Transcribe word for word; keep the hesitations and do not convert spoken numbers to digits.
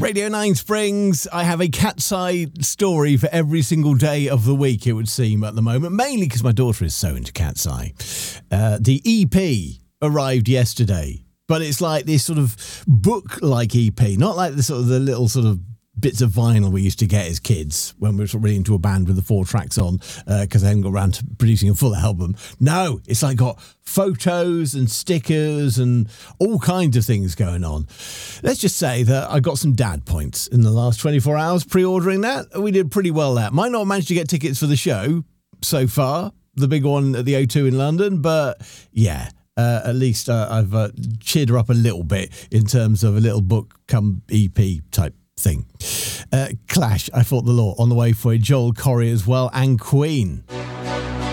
Radio nine Springs. I have a cat's eye story for every single day of the week, it would seem, at the moment, mainly because my daughter is so into cat's eye. Uh, the E P arrived yesterday, but it's like this sort of book-like E P, not like the sort of the little sort of bits of vinyl we used to get as kids when we were sort of really into a band with the four tracks on because uh, they hadn't got around to producing a full album. No, it's like got photos and stickers and all kinds of things going on. Let's just say that I got some dad points in the last twenty-four hours pre-ordering that. We did pretty well there. Might not have managed to get tickets for the show so far, the big one at the O two in London, but yeah. Uh, at least uh, I've uh, cheered her up a little bit in terms of a little book come E P type thing. Uh, Clash, I Fought the Law on the way for Joel Corry as well, and Queen.